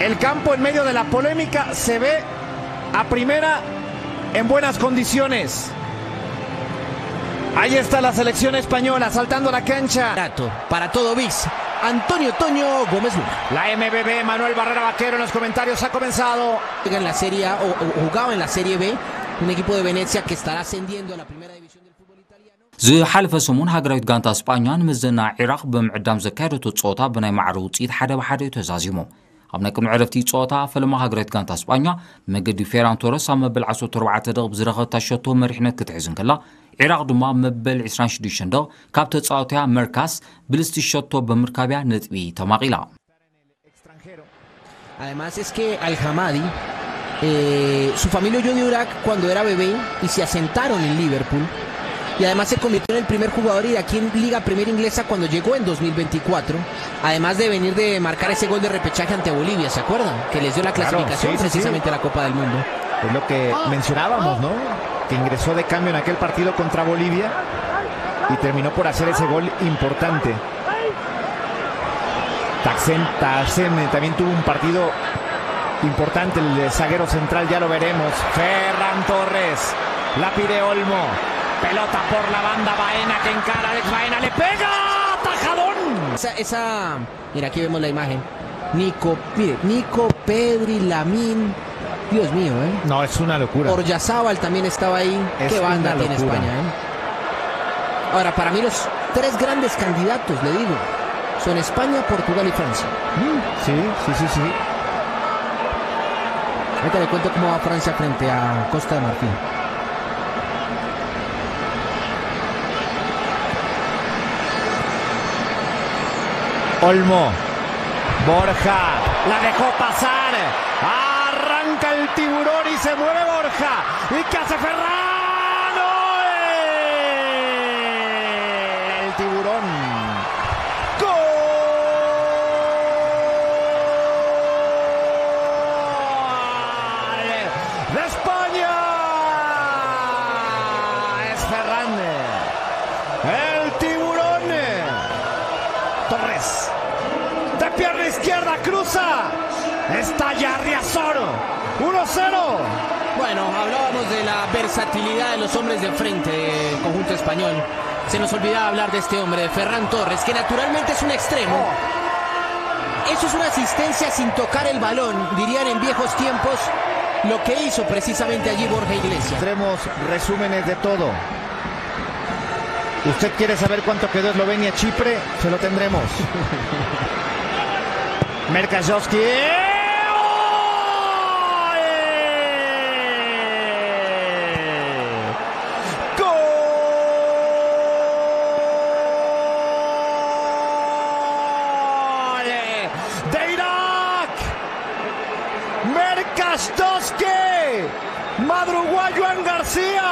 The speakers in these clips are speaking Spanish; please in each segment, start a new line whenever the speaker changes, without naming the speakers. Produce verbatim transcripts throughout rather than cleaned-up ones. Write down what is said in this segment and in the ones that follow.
El campo en medio de la polémica se ve a primera en buenas condiciones. Ahí está la selección española saltando la cancha.
Para todo V I S, Antonio Toño Gómez Luna.
La M V B, Manuel Barrera Vaquero en los comentarios ha comenzado.
En la Serie A, o, o jugaba en la Serie B, un equipo de Venecia que estará ascendiendo a la primera división del fútbol italiano.
ዝሓለፈ ሰሙን ሃገራዊት ጋንታ እስጳኛን ምዝና ኢራቅ ብምዕዳም ዘካየደቶ ጾታ ብናይ ማዕረ ውፅኢት ሓደ ብሓደ ተዛዚሙ ኣብ ናይ ቅድሚ ዕረፍቲ ጾታ ፈለማ ሃገራዊት ጋንታ እስጳኛ መገዲ ፌራን ቶረስ ኣብ መበል ዓሰርተ ኣርባዕተ ደቂቕ ብዝረኸበታ ሸቶ መሪሕነት ክትሕዝን ከላ ኢራቅ ድማ መበል عشرين وستة ደቂቕ ካብ ተጻዋትያ መርካስ ብልስቲ ሸቶ ብምርካብያ ነጥቢ ተማቂላ
Además es que Al-Hamadi, eh, su familia huyó de Irak cuando era bebé y se asentaron en Liverpool. Y además se convirtió en el primer jugador iraquí en Liga Premier Inglesa cuando llegó en dos mil veinticuatro. Además de venir de marcar ese gol de repechaje ante Bolivia, ¿se acuerdan? Que les dio la clasificación
claro, sí,
precisamente
sí, sí.
a la Copa del Mundo.
Es lo que mencionábamos, ¿no? Que ingresó de cambio en aquel partido contra Bolivia y terminó por hacer ese gol importante. Taxen, Taxen también tuvo un partido importante, el de zaguero central, ya lo veremos. Ferran Torres, la pide Olmo, pelota por la banda, Baena que encara, Alex Baena le pega, tajadón.
Esa, esa, mira aquí vemos la imagen. Nico, mire, Nico, Pedri, Lamine, Dios mío, ¿eh?
No, es una locura.
Oryazábal también estaba ahí.
Es
Qué banda tiene España, ¿eh? Ahora, para mí los tres grandes candidatos, le digo, son España, Portugal y Francia.
Mm, sí, sí, sí, sí.
Ahorita le cuento cómo va Francia frente a Costa de Marfil.
Olmo, Borja, la dejó pasar, arranca el tiburón y se mueve Borja, ¿y qué hace Ferran? ¡Gol! El tiburón. ¡Gol! ¡De España! Es Ferran. El tiburón. Torres. De pierna izquierda cruza. Está ya Riazor. uno cero.
Bueno, hablábamos de la versatilidad de los hombres de frente del conjunto español. Se nos olvidaba hablar de este hombre, de Ferran Torres, que naturalmente es un extremo. Eso es una asistencia sin tocar el balón, dirían en viejos tiempos, lo que hizo precisamente allí Borja Iglesias.
Tenemos resúmenes de todo. ¿Usted quiere saber cuánto quedó Eslovenia-Chipre? Se lo tendremos. Merkajowski. ¡Gol! ¡De Irak! Merkajowski. Madruguayo Joan García.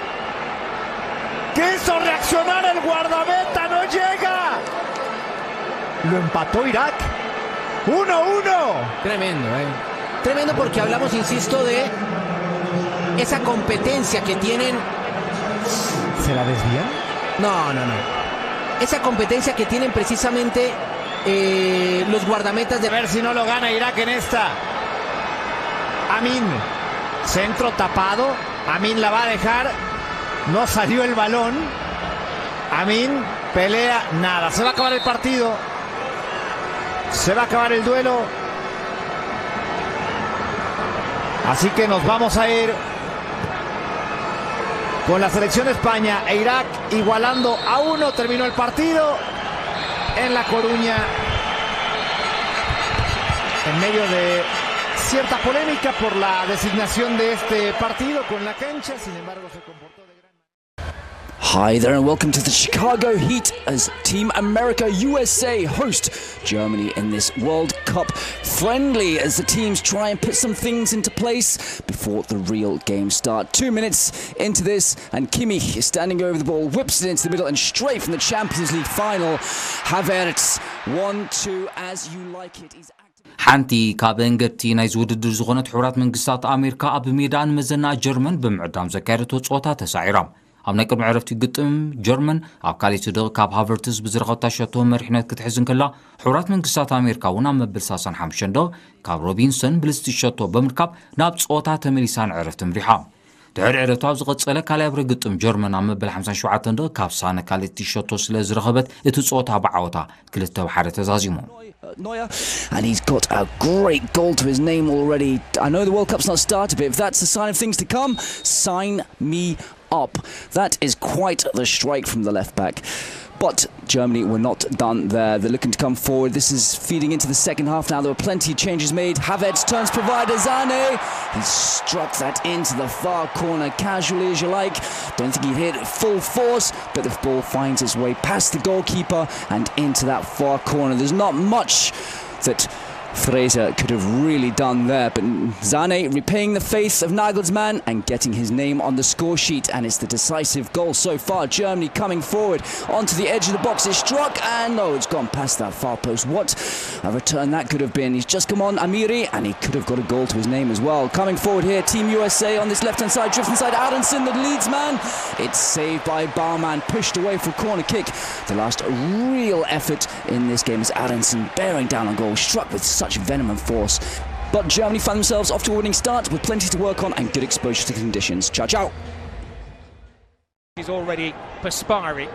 Quiso reaccionar el guardameta, no llega. Lo empató Irak. uno uno.
Tremendo, ¿eh? Tremendo porque hablamos, insisto, de esa competencia que tienen.
¿Se la desvían?
No, no, no. Esa competencia que tienen precisamente eh, los guardametas de...
A ver si no lo gana Irak en esta. Amin. Centro tapado. Amin la va a dejar. No salió el balón. Amin pelea. Nada. Se va a acabar el partido. Se va a acabar el duelo. Así que nos vamos a ir con la selección de España e Irak igualando a uno. Terminó el partido en La Coruña. En medio de cierta polémica por la designación de este partido con la cancha. Sin embargo, se comportó de gran manera.
Hi there and welcome to the Chicago Heat as Team America U S A host Germany in this World Cup friendly as the teams try and put some things into place before the real game start. Two minutes into this and Kimmich is standing over the ball, whips it into the middle and straight from the Champions League final. Havertz, one two as you like it. He's
ሓንቲ ካብ እንገቲ ናይ ዝውድድር ዝኾነት ሕብራት መንግስታት ኣሜሪካ ኣብ ሜዳን መዘና ጀርመን ብምዕዳም ዘካየደቶ ጾታ ተሳዒራ ኣብ ናይ ቅድሚ ዕረፍቲ ግጥም ጀርመን ኣብ ካልእቲ ደቂ ካብ ሃቨርትዝ ብዝረኸብታ ሸቶ መሪሕነት ክትሕዝን ከላ ሕቡራት መንግስታት ኣሜሪካ እውን ኣብ መበል ሳሳን ሓሙሽተን ደቂ ካብ ሮቢንሰን ብልስቲ ሸቶ ብምርካብ ናብ ጾታ ተመሊሳን ዕረፍቲ ምሪሓ ድሕሪ ዕረፍቲ ኣብ ዝቐጸለ ካልኣይ ብረ ግጥም ጀርመን ኣብ መበል ሓምሳን ሸውዓተን ደቂ ካብ ሳነ ካልእቲ ሸቶ ስለ ዝረኸበት እቲ ጾታ ብዓወታ ክልተ ብሓደ ተዛዚሙ
Neuer, and he's got a great goal to his name already. I know the World Cup's not started, but if that's a sign of things to come, sign me up. That is quite the strike from the left back. But Germany were not done there. They're looking to come forward. This is feeding into the second half now. There were plenty of changes made. Havertz turns provider Zane. He struck that into the far corner casually as you like. Don't think he hit full force, but the ball finds its way past the goalkeeper and into that far corner. There's not much that Fraser could have really done there, but Zane repaying the faith of Nagelsmann and getting his name on the score sheet, and it's the decisive goal so far. Germany coming forward onto the edge of the box. It's struck, and no, it's gone past that far post. What a return that could have been. He's just come on, Amiri, and he could have got a goal to his name as well. Coming forward here, Team U S A on this left-hand side, drift inside Aronson, the leads man. It's saved by Barman, pushed away for a corner kick. The last real effort in this game is Aronson bearing down on goal, struck with such venom and force. But Germany find themselves off to a winning start with plenty to work on and good exposure to conditions. Ciao, ciao.
He's already perspiring,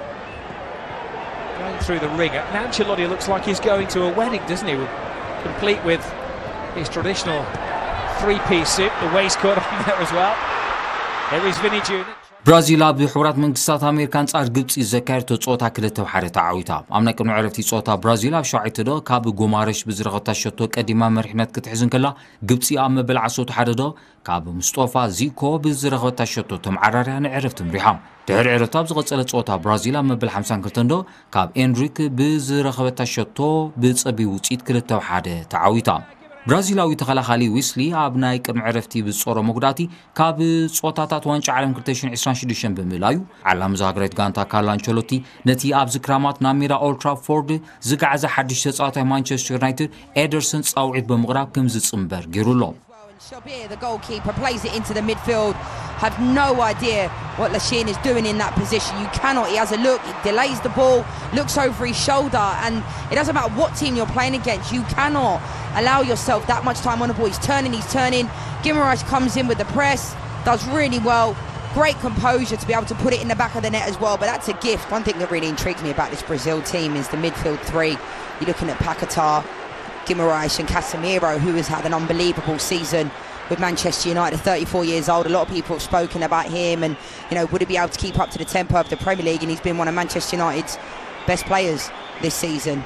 going through the ringer. Now Ancelotti looks like he's going to a wedding, doesn't he? Complete with his traditional three-piece suit, the waistcoat on there as well. There is Vinny Junior
ብራዚል ኣብ ሕቡራት መንግስታት ኣሜሪካ አንጻር ግብፂ ዘካየደቶ ጾታ ክልተ ብሓደ ተዓዊታ ኣብ ናይ ቅድሚ ዕረፍቲ ጾታ ብራዚል ኣብ ሸውዓተ ደቂ ካብ ጎማሬሽ ብዝረኸብታ ሸቶ ቀዲማ መሪሕነት ክትሕዝን ከላ ግብፂ ኣብ መበል ዓሰርተ ሓደ ደቂ ካብ ሙስጦፋ ዚኮ ብዝረኸብታ ሸቶ ተመዓራርያ ንዕረፍቲ ምሪሓ ድሕሪ ዕረፍቲ ኣብ ዝቐጸለ ጾታ ብራዚል ኣብ መበል ሓምሳን ክልተን ደቂ ካብ ኤንሪክ ብዝረኸበታ ሸቶ ብጸቢብ ውጽኢት ክልተ ብሓደ ተዓዊታ ብራዚላዊ ተኸላኻሊ ዊስሊ ኣብ ናይ ቅድሚ ዕረፍቲ ብዝጾሮ መጉዳእቲ ካብ ጾታታት ዋንጫ ዓለም ክልተ ሽሕን ዒስራን ሽዱሽተን ብምልኣዩ ዓላም ዛግሬት ጋንታ ካርሎ አንቸሎቲ ነቲ ኣብ ዝክራማት ናብ ሜዳ ኦልድ ትራፎርድ ዝገዓዘ ሓድሽ ተጻዋታይ ማንቸስተር ዩናይትድ ኤደርሰን ጻውዒት ብምቕራብ ከም ዝጽምበር ገይሩሎ
Shabir, the goalkeeper, plays it into the midfield. Have no idea what Lashin is doing in that position. You cannot. He has a look, he delays the ball, looks over his shoulder, and it doesn't matter what team you're playing against. You cannot allow yourself that much time on the ball. He's turning, he's turning. Guimaraes comes in with the press, does really well. Great composure to be able to put it in the back of the net as well. But that's a gift. One thing that really intrigues me about this Brazil team is the midfield three. You're looking at Paquetá, Guimaraes and Casemiro, who has had an unbelievable season with Manchester United, thirty-four years old. A lot of people have spoken about him and, you know, would he be able to keep up to the tempo of the Premier League? And he's been one of Manchester United's best players this season.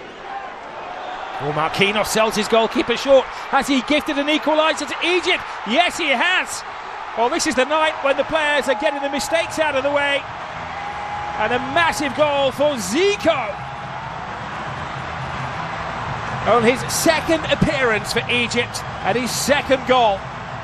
Well, Marquinhos sells his goalkeeper short. Has he gifted an equaliser to Egypt? Yes, he has. Well, this is the night when the players are getting the mistakes out of the way. And a massive goal for Zico. On his second appearance for Egypt and his second goal.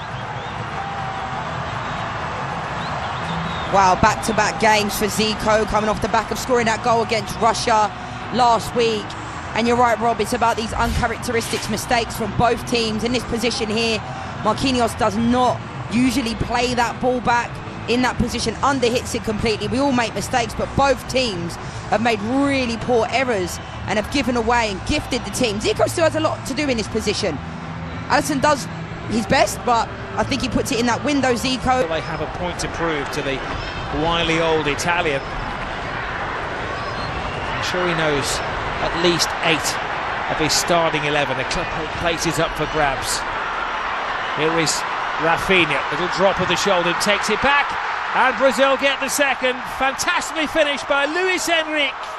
Wow, back-to-back games for Zico, coming off the back of scoring that goal against Russia last week. And you're right, Rob, it's about these uncharacteristic mistakes from both teams. In this position here, Marquinhos does not usually play that ball back in that position, under-hits it completely. We all make mistakes, but both teams have made really poor errors and have given away and gifted the team. Zico still has a lot to do in this position. Alisson does his best, but I think he puts it in that window, Zico.
They have a point to prove to the wily old Italian. I'm sure he knows at least eight of his starting eleven. The place is up for grabs. Here is Rafinha, little drop of the shoulder, takes it back, and Brazil get the second. Fantastically finished by Luis Enrique.